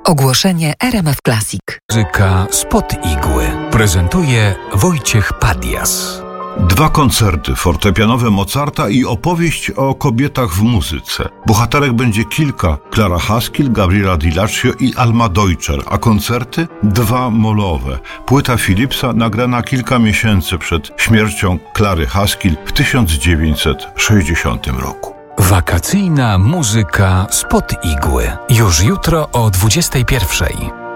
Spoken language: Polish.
Ogłoszenie RMF Classic. Muzyka spod igły prezentuje Wojciech Padias. 2 koncerty fortepianowe Mozarta i opowieść o kobietach w muzyce. Bohaterek będzie kilka: Klara Haskell, Gabriela Di Laccio i Alma Deutscher, a koncerty 2 molowe. Płyta Philipsa nagrana kilka miesięcy przed śmiercią Klary Haskell w 1960 roku. Wakacyjna muzyka spod igły. Już jutro o 21:00.